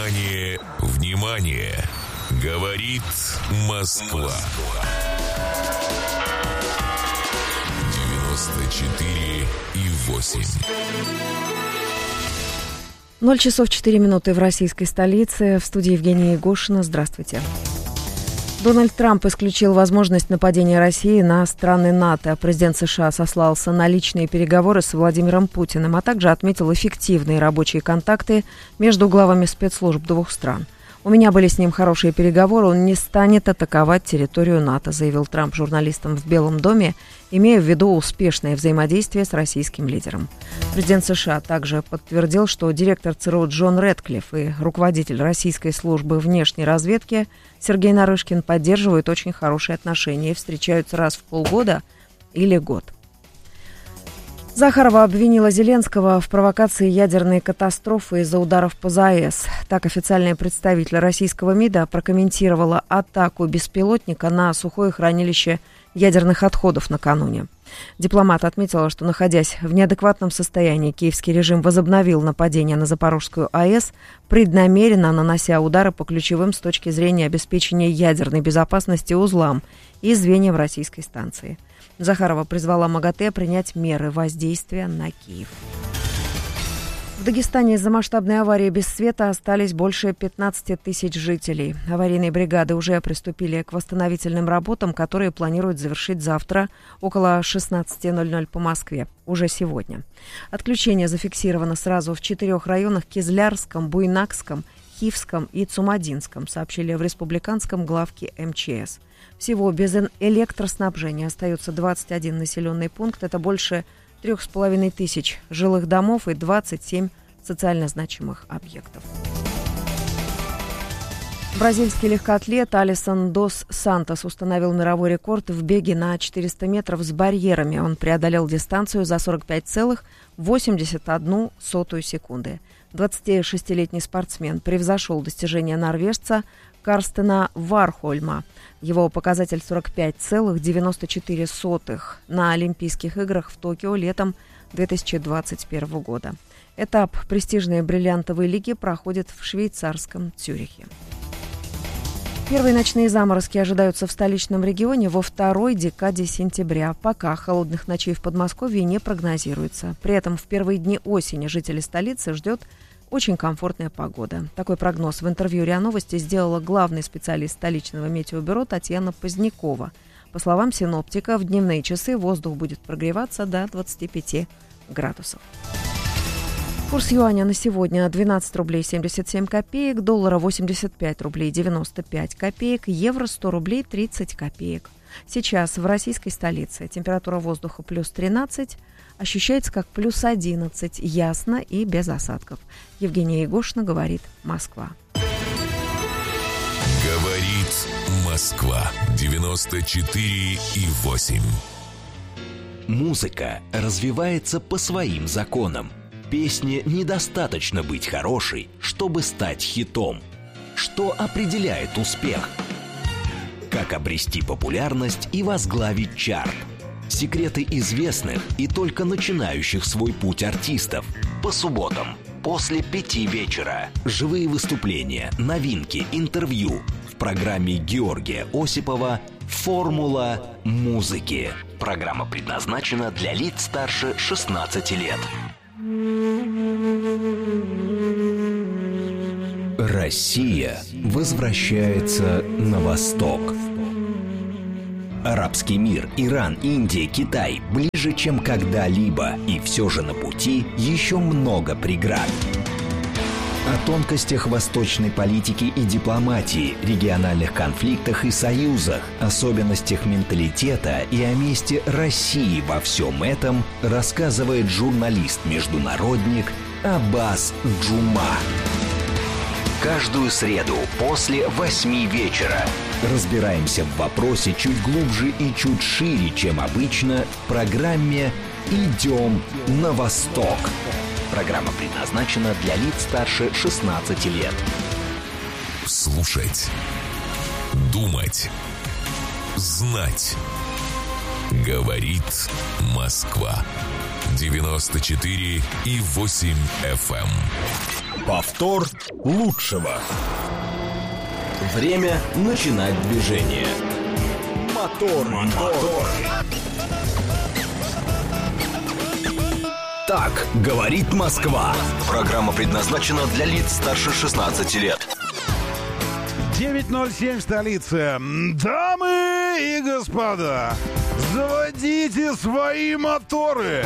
Внимание, внимание! Говорит Москва. 94,8. 0 часов 4 минуты в российской столице. В студии Евгения Егошина. Здравствуйте. Дональд Трамп исключил возможность нападения России на страны НАТО. Президент США сослался на личные переговоры с Владимиром Путиным, а также отметил эффективные рабочие контакты между главами спецслужб двух стран. «У меня были с ним хорошие переговоры, он не станет атаковать территорию НАТО», заявил Трамп журналистам в Белом доме, имея в виду успешное взаимодействие с российским лидером. Президент США также подтвердил, что директор ЦРУ Джон Рэдклифф и руководитель российской службы внешней разведки Сергей Нарышкин поддерживают очень хорошие отношения и встречаются раз в полгода или год. Захарова обвинила Зеленского в провокации ядерной катастрофы из-за ударов по ЗАЭС. Так официальный представитель российского МИДа прокомментировала атаку беспилотника на сухое хранилище ядерных отходов накануне. Дипломат отметила, что, находясь в неадекватном состоянии, киевский режим возобновил нападение на Запорожскую АЭС, преднамеренно нанося удары по ключевым с точки зрения обеспечения ядерной безопасности узлам и звеньям российской станции. Захарова призвала МАГАТЭ принять меры воздействия на Киев. В Дагестане из-за масштабной аварии без света остались больше 15 тысяч жителей. Аварийные бригады уже приступили к восстановительным работам, которые планируют завершить завтра около 16:00 по Москве, уже сегодня. Отключение зафиксировано сразу в 4 районах: Кизлярском, Буйнакском, Хивском и Цумадинском, сообщили в республиканском главке МЧС. Всего без электроснабжения остается 21 населенный пункт. Это больше 3500 жилых домов и 27 социально значимых объектов. Бразильский легкоатлет Алисон дос Сантос установил мировой рекорд в беге на 400 метров с барьерами. Он преодолел дистанцию за 45,81 секунды. 26-летний спортсмен превзошел достижение норвежца Карстена Вархольма. Его показатель 45,94 на Олимпийских играх в Токио летом 2021 года. Этап престижной бриллиантовой лиги проходит в швейцарском Цюрихе. Первые ночные заморозки ожидаются в столичном регионе во второй декаде сентября. Пока холодных ночей в Подмосковье не прогнозируется. При этом в первые дни осени жители столицы ждет очень комфортная погода. Такой прогноз в интервью РИА Новости сделала главный специалист столичного метеобюро Татьяна Позднякова. По словам синоптика, в дневные часы воздух будет прогреваться до 25 градусов. Курс юаня на сегодня 12 рублей 77 копеек, доллара 85 рублей 95 копеек, евро 100 рублей 30 копеек. Сейчас в российской столице температура воздуха плюс 13, ощущается как плюс 11, ясно и без осадков. Евгения Егошина, говорит Москва. Говорит Москва. 94,8. Музыка развивается по своим законам. Песне недостаточно быть хорошей, чтобы стать хитом. Что определяет успех? Как обрести популярность и возглавить чарт? Секреты известных и только начинающих свой путь артистов. По субботам после 5 вечера. Живые выступления, новинки, интервью. В программе Георгия Осипова «Формула музыки». Программа предназначена для лиц старше 16 лет. Россия возвращается на восток. Арабский мир, Иран, Индия, Китай ближе, чем когда-либо, и все же на пути еще много преград. О тонкостях восточной политики и дипломатии, региональных конфликтах и союзах, особенностях менталитета и о месте России во всем этом рассказывает журналист-международник Аббас Джума. Каждую среду после 8 вечера разбираемся в вопросе чуть глубже и чуть шире, чем обычно, в программе «Идем на восток». Программа предназначена для лиц старше 16 лет. Слушать, думать, знать. Говорит Москва. 94,8 FM. Повтор лучшего. Время начинать движение. Мотор. Так говорит Москва. Программа предназначена для лиц старше 16 лет. 9:07 в столице. Дамы и господа, заводите свои моторы.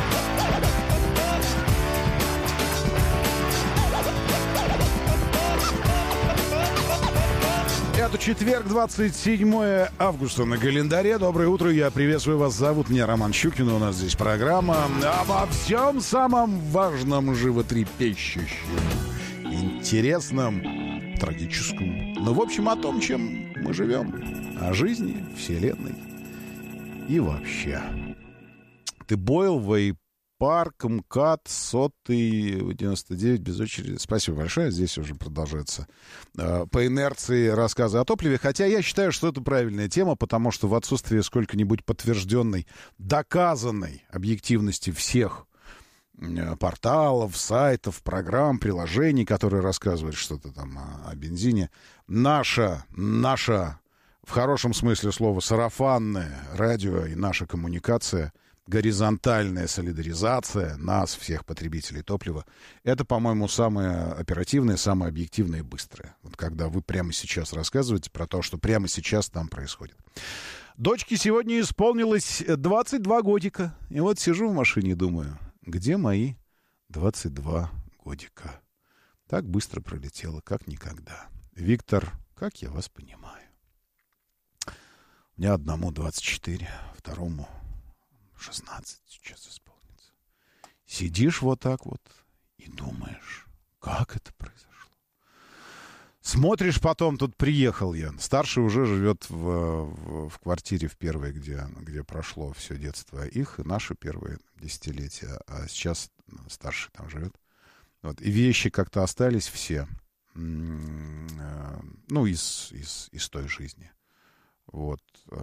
Это четверг, 27 августа на календаре. Доброе утро, я приветствую вас. Зовут меня Роман Щукин. У нас здесь программа обо всем самом важном, животрепещущем, интересном, трагическом. Ну, в общем, о том, чем мы живем. О жизни, вселенной и вообще. Ты Бойл, Вейпарк, МКАД, 100-99 без очереди. Спасибо большое. Здесь уже продолжается по инерции рассказы о топливе. Хотя я считаю, что это правильная тема, потому что в отсутствии сколько-нибудь подтвержденной, доказанной объективности всех порталов, сайтов, программ, приложений, которые рассказывают что-то там о бензине, наша, в хорошем смысле слова, сарафанное радио и наша коммуникация, горизонтальная солидаризация нас, всех потребителей топлива, это, по-моему, самое оперативное, самое объективное и быстрое. Вот когда вы прямо сейчас рассказываете про то, что прямо сейчас там происходит. Дочке сегодня исполнилось 22 годика. И вот сижу в машине и думаю, где мои 22 годика? Так быстро пролетело, как никогда. Виктор, как я вас понимаю. У меня одному 24, второму 16 сейчас исполнится. Сидишь вот так вот и думаешь, как это произошло. Смотришь потом, тут приехал я. Старший уже живет в квартире в первой, где прошло все детство их, и наши первые десятилетия. А сейчас старший там живет. Вот. И вещи как-то остались все. Ну, из той жизни. Вот.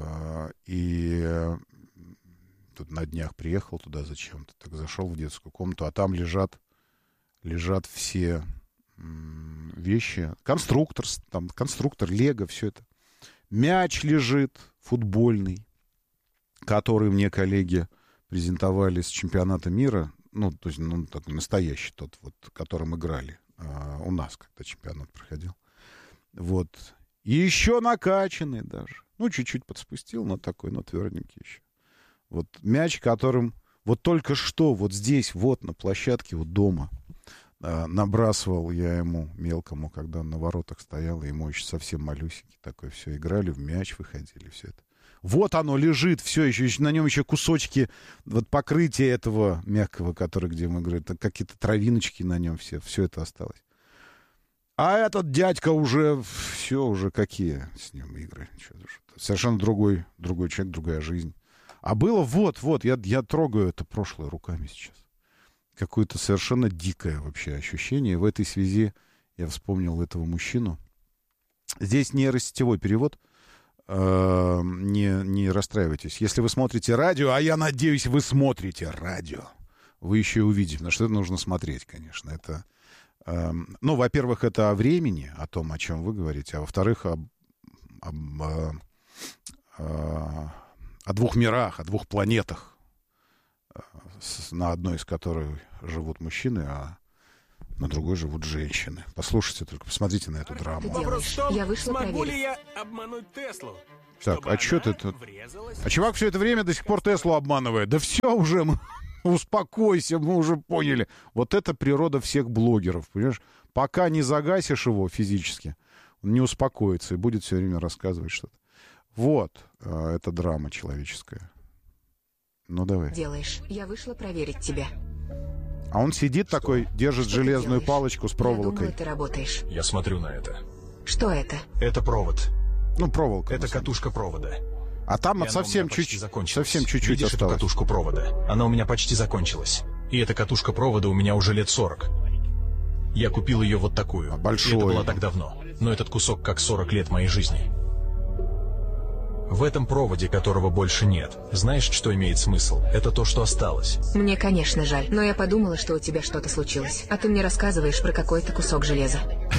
И тут на днях приехал туда зачем-то. Так зашел в детскую комнату, а там лежат все вещи. Конструктор, Лего, все это. Мяч лежит футбольный, который мне коллеги презентовали с чемпионата мира. Ну, то есть, такой настоящий тот, вот, которым играли у нас, когда чемпионат проходил. Вот. И еще накачанный даже. Ну, чуть-чуть подспустил, но такой, тверденький еще. Вот мяч, которым вот только что вот здесь, вот на площадке, вот дома набрасывал я ему мелкому, когда он на воротах стоял, и ему еще совсем малюсенький такой, все, играли в мяч, выходили, все это. Вот оно лежит, все еще на нем еще кусочки, вот покрытия этого мягкого, который, где мы говорим, какие-то травиночки на нем все это осталось. А этот дядька уже, все, уже какие с ним игры. Совершенно другой человек, другая жизнь. А было я трогаю это прошлое руками сейчас. Какое-то совершенно дикое вообще ощущение. В этой связи я вспомнил этого мужчину. Здесь нейросетевой перевод. Не расстраивайтесь. Если вы смотрите радио, а я надеюсь, вы смотрите радио, вы еще и увидите, потому что это нужно смотреть, конечно. Это, во-первых, это о времени, о том, о чем вы говорите, а во-вторых, о двух мирах, о двух планетах, на одной из которых живут мужчины, а на другой живут женщины. Послушайте только, посмотрите на эту драму. Вопрос в том, Я вышла смогу проверить. ли я обмануть Теслу? Так, чтобы а что она ты тут? врезалась? А чувак все это время до сих пор Теслу обманывает. Да все уже, успокойся, мы уже поняли. Вот это природа всех блогеров, понимаешь? Пока не загасишь его физически, он не успокоится и будет все время рассказывать что-то. Вот, это драма человеческая. Ну, давай. Делаешь. Я вышла проверить тебя. А он сидит такой, держит Что ты железную делаешь? палочку с Я проволокой. думаю, ты работаешь. Я смотрю на это. Что это? Это провод. Ну, проволока. Это катушка провода. А там И она совсем у меня почти чуть-чуть, закончилась. совсем чуть-чуть Видишь эту осталось. катушку провода? Она у меня почти закончилась. И эта катушка провода у меня уже лет 40. Я купил ее вот такую. большой. И это было так давно. Но этот кусок как 40 лет моей жизни. В этом проводе, которого больше нет. Знаешь, что имеет смысл? Это то, что осталось. Мне, конечно, жаль, но я подумала, что у тебя что-то случилось. А ты мне рассказываешь про какой-то кусок железа.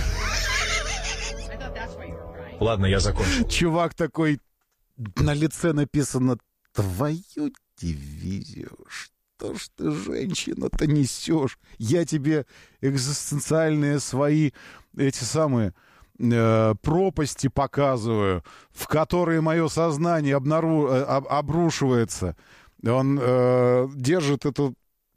Ладно, я закончил. Чувак такой, на лице написано: твою дивизию, что ж ты, женщина-то, несешь? Я тебе экзистенциальные свои, эти самые, пропасти показываю, в которые мое сознание обрушивается. Он держит эту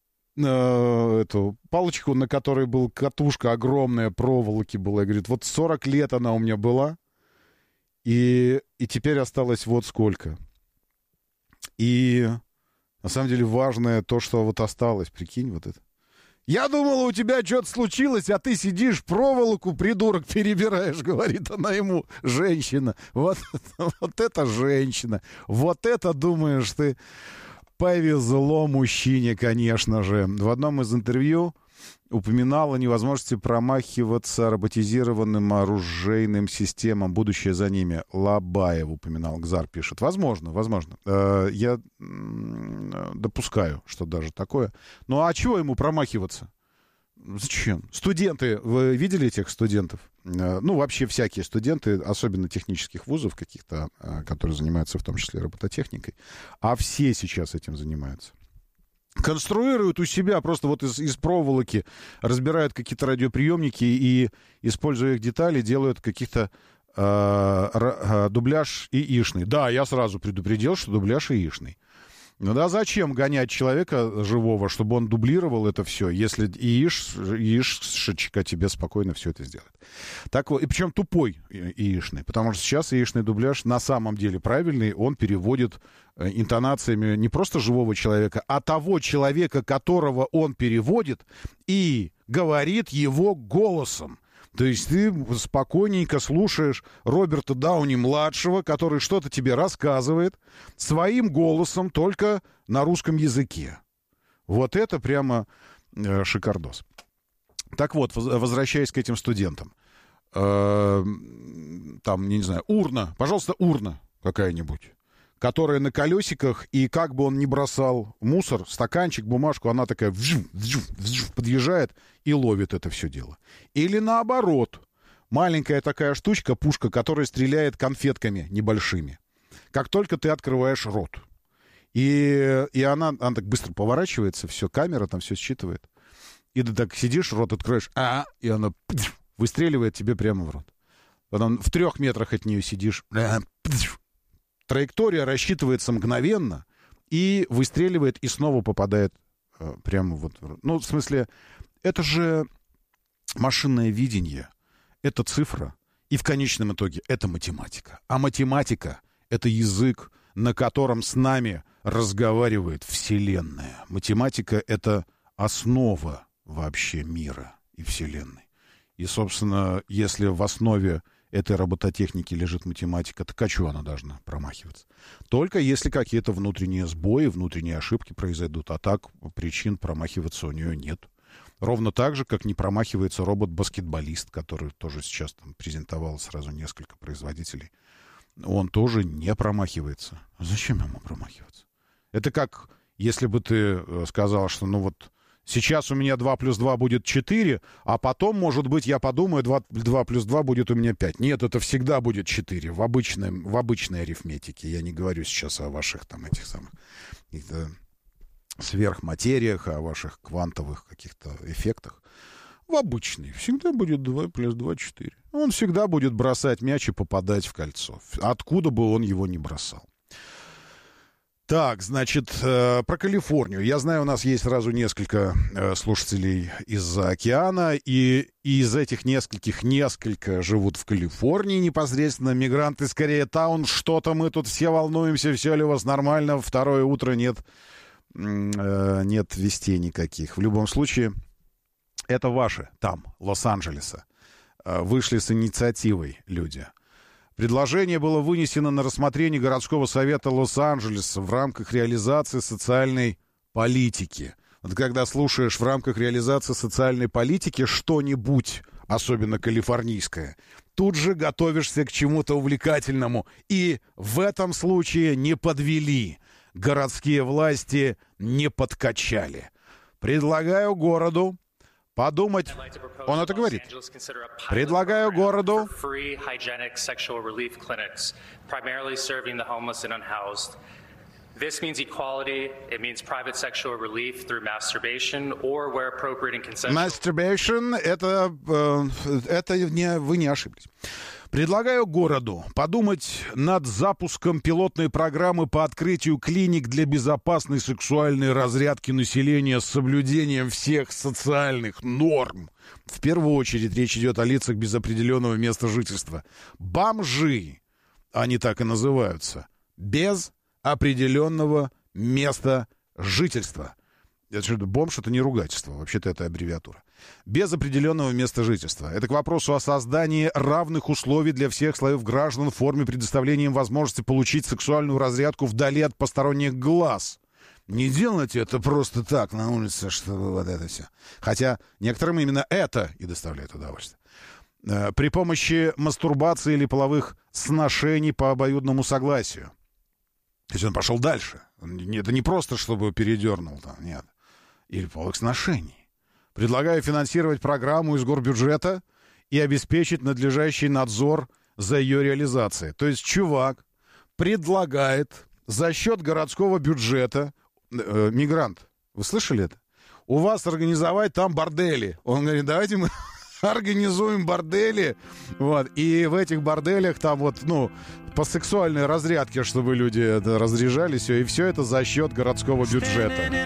палочку, на которой была катушка огромная, проволоки была, и говорит: вот 40 лет она у меня была, и теперь осталось вот сколько. И на самом деле важное то, что вот осталось, прикинь, вот это. Я думала, у тебя что-то случилось, а ты сидишь, проволоку, придурок, перебираешь, говорит она ему, женщина. Вот это женщина. Вот это, думаешь ты, повезло мужчине, конечно же. В одном из интервью упоминал о невозможности промахиваться роботизированным оружейным системам. Будущее за ними. Лобаев упоминал. Гзар пишет. Возможно. Я допускаю, что даже такое. Ну, а чего ему промахиваться? Зачем? Студенты, вы видели этих студентов? Ну, вообще всякие студенты, особенно технических вузов каких-то, которые занимаются в том числе робототехникой. А все сейчас этим занимаются. Конструируют у себя просто вот из проволоки, разбирают какие-то радиоприемники и, используя их детали, делают каких-то дубляж ИИшный. Да, я сразу предупредил, что дубляж ИИшный. Ну да, зачем гонять человека живого, чтобы он дублировал это все, если ИИшечка тебе спокойно все это сделает. Так вот, и причем тупой ИИшный, потому что сейчас ИИшный дубляж на самом деле правильный, он переводит интонациями не просто живого человека, а того человека, которого он переводит, и говорит его голосом. То есть ты спокойненько слушаешь Роберта Дауни-младшего, который что-то тебе рассказывает своим голосом, только на русском языке. Вот это прямо шикардос. Так вот, возвращаясь к этим студентам. Там, не знаю, урна, пожалуйста, урна какая-нибудь, которая на колесиках, и как бы он ни бросал мусор, стаканчик, бумажку, она такая подъезжает и ловит это все дело. Или наоборот, маленькая такая штучка, пушка, которая стреляет конфетками небольшими. Как только ты открываешь рот. И она так быстро поворачивается, все, камера там все считывает. И ты так сидишь, рот открываешь, и она выстреливает тебе прямо в рот. Потом в 3 метрах от нее сидишь, траектория рассчитывается мгновенно и выстреливает, и снова попадает прямо вот. Ну, в смысле, это же машинное видение, это цифра, и в конечном итоге это математика. А математика — это язык, на котором с нами разговаривает Вселенная. Математика — это основа вообще мира и Вселенной. И, собственно, если в основе этой робототехники лежит математика, так а чего она должна промахиваться? Только если какие-то внутренние сбои, внутренние ошибки произойдут. А так причин промахиваться у нее нет. Ровно так же, как не промахивается робот-баскетболист, который тоже сейчас там презентовал сразу несколько производителей. Он тоже не промахивается. Зачем ему промахиваться? Это как, если бы ты сказал, что ну вот сейчас у меня 2 плюс 2 будет 4, а потом, может быть, я подумаю, 2 плюс 2 будет у меня 5. Нет, это всегда будет 4 в обычной арифметике. Я не говорю сейчас о ваших там этих самых сверхматериях, о ваших квантовых каких-то эффектах. В обычной всегда будет 2 плюс 2 — 4. Он всегда будет бросать мяч и попадать в кольцо. Откуда бы он его ни бросал. Так, значит, про Калифорнию. Я знаю, у нас есть сразу несколько слушателей из-за океана, и из этих несколько живут в Калифорнии непосредственно. Мигранты из Кореятаун. Что-то мы тут все волнуемся, все ли у вас нормально. Второе утро нет вестей никаких. В любом случае, это ваши там, Лос-Анджелеса. Вышли с инициативой люди. Предложение было вынесено на рассмотрение городского совета Лос-Анджелеса в рамках реализации социальной политики. Вот когда слушаешь в рамках реализации социальной политики что-нибудь особенно калифорнийская, тут же готовишься к чему-то увлекательному. И в этом случае не подвели. Городские власти не подкачали. Предлагаю городу подумать... Он это говорит. Предлагаю городу... This means equality, it means private sexual relief through masturbation or where appropriate and consensual. Masturbation, это вы не ошиблись. Предлагаю городу подумать над запуском пилотной программы по открытию клиник для безопасной сексуальной разрядки населения с соблюдением всех социальных норм. В первую очередь речь идет о лицах без определенного места жительства. Бомжи, они так и называются, без определенного места жительства. Это что, бомж — это не ругательство, вообще-то это аббревиатура. Без определенного места жительства. Это к вопросу о создании равных условий для всех слоев граждан в форме предоставления им возможности получить сексуальную разрядку вдали от посторонних глаз. Не делайте это просто так на улице, чтобы вот это все. Хотя некоторым именно это и доставляет удовольствие. При помощи мастурбации или половых сношений по обоюдному согласию. То есть он пошел дальше. Это не просто, чтобы передернул там, нет. Или половых сношений. Предлагаю финансировать программу из горбюджета и обеспечить надлежащий надзор за ее реализацией. То есть чувак предлагает за счет городского бюджета, мигрант, вы слышали это? У вас организовать там бордели. Он говорит, давайте мы организуем бордели, вот, и в этих борделях там вот, ну, по сексуальной разрядке, чтобы люди разряжались, и все это за счет городского бюджета.